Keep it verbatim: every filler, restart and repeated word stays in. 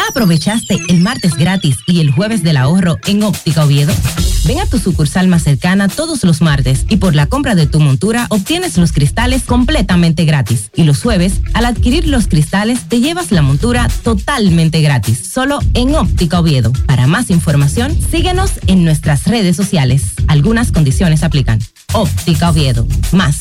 ¿Aprovechaste el martes gratis y el jueves del ahorro en Óptica Oviedo? Ven a tu sucursal más cercana todos los martes y por la compra de tu montura obtienes los cristales completamente gratis. Y los jueves, al adquirir los cristales, te llevas la montura totalmente gratis, solo en Óptica Oviedo. Para más información, síguenos en nuestras redes sociales. Algunas condiciones aplican. Óptica Oviedo, más